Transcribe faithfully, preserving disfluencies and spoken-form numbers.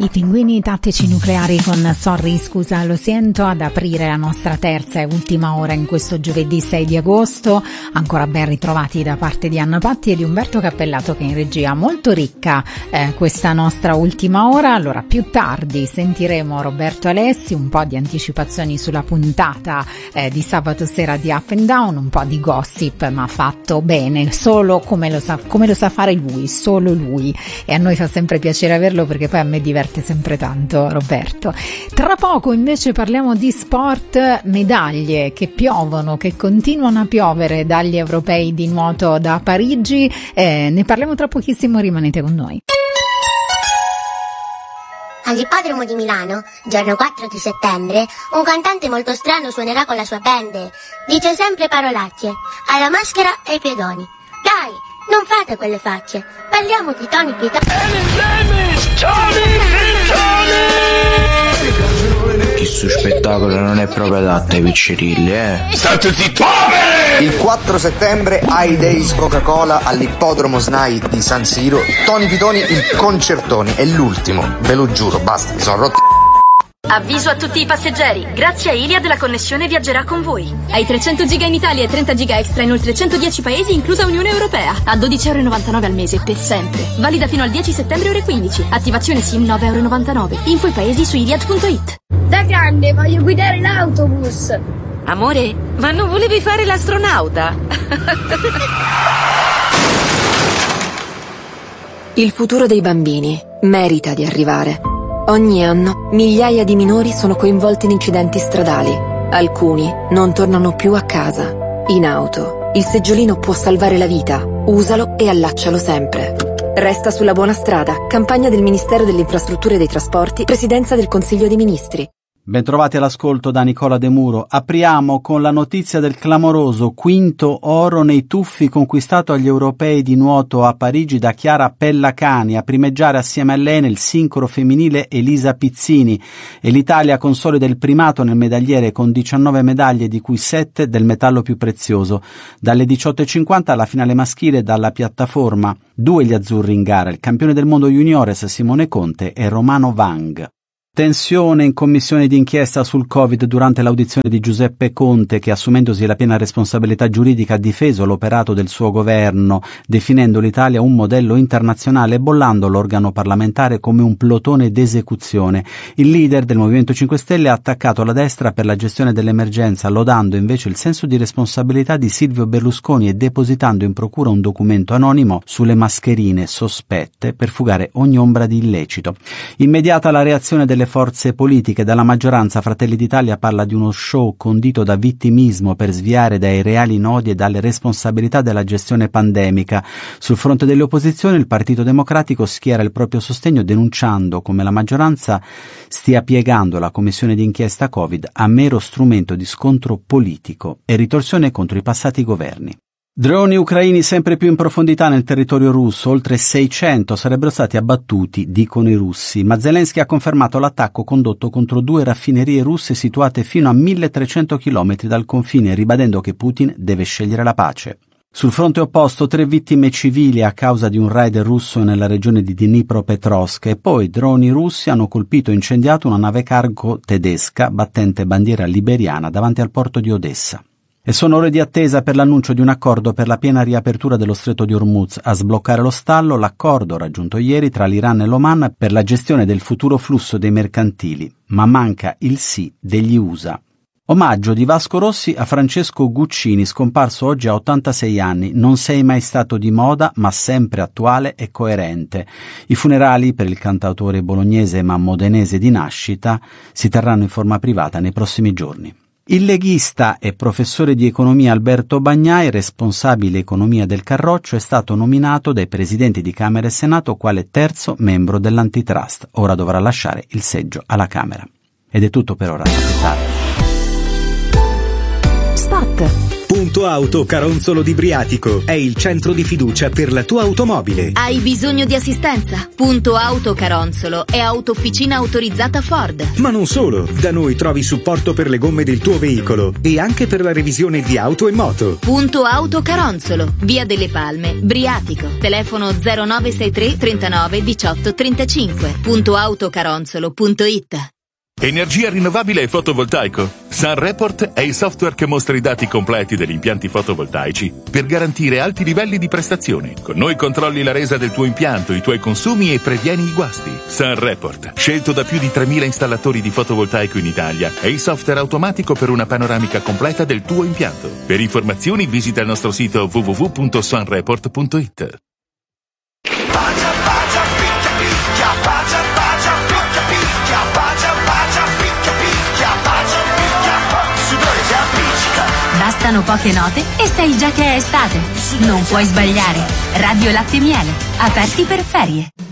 I pinguini tattici nucleari con Sorry scusa lo sento ad aprire la nostra terza e ultima ora in questo giovedì sei di agosto, ancora ben ritrovati da parte di Anna Patti e di Umberto Cappellato che in regia. Molto ricca eh, questa nostra ultima ora. Allora più tardi sentiremo Roberto Alessi, un po' di anticipazioni sulla puntata eh, di sabato sera di Up and Down, un po' di gossip ma fatto bene, solo come lo sa, come lo sa fare lui, solo lui, e a noi fa sempre piacere averlo perché poi a me diverte sempre tanto Roberto. Tra poco invece parliamo di sport, medaglie che piovono, che continuano a piovere dagli europei di nuoto da Parigi, eh, ne parliamo tra pochissimo, rimanete con noi. All'ippodromo di Milano, giorno quattro di settembre, un cantante molto strano suonerà con la sua band. Dice sempre parolacce, alla maschera e ai pedoni. Dai, non fate quelle facce, parliamo di Tony Pitoni. Questo spettacolo non è proprio adatto ai piccirilli, eh? State zitto! Il quattro settembre ai Days Coca-Cola all'ippodromo S N A I di San Siro, Tony Pitoni il concertone, è l'ultimo, ve lo giuro, basta, mi sono rotto. Avviso a tutti i passeggeri, grazie a Iliad la connessione viaggerà con voi. Hai trecento giga in Italia e trenta giga extra in oltre centodieci paesi, inclusa Unione Europea. A dodici virgola novantanove euro al mese, per sempre. Valida fino al dieci settembre ore quindici. Attivazione SIM nove virgola novantanove euro. Info i paesi su iliad punto it. Da grande voglio guidare l'autobus. Amore, ma non volevi fare l'astronauta? Il futuro dei bambini merita di arrivare. Ogni anno migliaia di minori sono coinvolti in incidenti stradali. Alcuni non tornano più a casa. In auto, il seggiolino può salvare la vita. Usalo e allaccialo sempre. Resta sulla buona strada. Campagna del Ministero delle Infrastrutture e dei Trasporti, Presidenza del Consiglio dei Ministri. Bentrovati all'ascolto da Nicola De Muro. Apriamo con la notizia del clamoroso quinto oro nei tuffi conquistato agli europei di nuoto a Parigi da Chiara Pellacani, a primeggiare assieme a lei nel sincro femminile Elisa Pizzini, e l'Italia consolida il primato nel medagliere con diciannove medaglie, di cui sette del metallo più prezioso. Dalle diciotto e cinquanta alla finale maschile dalla piattaforma, due gli azzurri in gara, il campione del mondo juniores Simone Conte e Romano Vang. Tensione in commissione d'inchiesta sul Covid durante l'audizione di Giuseppe Conte, che assumendosi la piena responsabilità giuridica ha difeso l'operato del suo governo, definendo l'Italia un modello internazionale e bollando l'organo parlamentare come un plotone d'esecuzione. Il leader del Movimento cinque Stelle ha attaccato la destra per la gestione dell'emergenza, lodando invece il senso di responsabilità di Silvio Berlusconi e depositando in procura un documento anonimo sulle mascherine sospette per fugare ogni ombra di illecito. Immediata la reazione delle forze politiche. Dalla maggioranza Fratelli d'Italia parla di uno show condito da vittimismo per sviare dai reali nodi e dalle responsabilità della gestione pandemica. Sul fronte delle opposizioni il Partito Democratico schiera il proprio sostegno, denunciando come la maggioranza stia piegando la commissione d'inchiesta Covid a mero strumento di scontro politico e ritorsione contro i passati governi. Droni ucraini sempre più in profondità nel territorio russo, oltre seicento sarebbero stati abbattuti, dicono i russi, ma Zelensky ha confermato l'attacco condotto contro due raffinerie russe situate fino a milletrecento chilometri dal confine, ribadendo che Putin deve scegliere la pace. Sul fronte opposto, tre vittime civili a causa di un raid russo nella regione di Dnipropetrovsk, e poi droni russi hanno colpito e incendiato una nave cargo tedesca battente bandiera liberiana davanti al porto di Odessa. E sono ore di attesa per l'annuncio di un accordo per la piena riapertura dello stretto di Hormuz. A sbloccare lo stallo l'accordo raggiunto ieri tra l'Iran e l'Oman per la gestione del futuro flusso dei mercantili, ma manca il sì degli U S A. Omaggio di Vasco Rossi a Francesco Guccini, scomparso oggi a ottantasei anni. Non sei mai stato di moda, ma sempre attuale e coerente. I funerali per il cantautore bolognese ma modenese di nascita si terranno in forma privata nei prossimi giorni. Il leghista e professore di economia Alberto Bagnai, responsabile economia del Carroccio, è stato nominato dai presidenti di Camera e Senato quale terzo membro dell'antitrust. Ora dovrà lasciare il seggio alla Camera. Ed è tutto per ora. Aspettare. Spot. Pum Punto Auto Caronzolo di Briatico è il centro di fiducia per la tua automobile. Hai bisogno di assistenza? Punto Auto Caronzolo è autofficina autorizzata Ford. Ma non solo, da noi trovi supporto per le gomme del tuo veicolo e anche per la revisione di auto e moto. Punto Auto Caronzolo, via delle Palme, Briatico. Telefono zero nove sei tre trentanove diciotto trentacinque. punto autocaronzolo punto it. Energia rinnovabile e fotovoltaico. SunReport è il software che mostra i dati completi degli impianti fotovoltaici per garantire alti livelli di prestazione. Con noi controlli la resa del tuo impianto, i tuoi consumi e previeni i guasti. SunReport, scelto da più di tremila installatori di fotovoltaico in Italia, è il software automatico per una panoramica completa del tuo impianto. Per informazioni visita il nostro sito w w w punto sunreport punto it. Bastano poche note e sai già che è estate. Non puoi sbagliare. Radio Latte e Miele, aperti per ferie.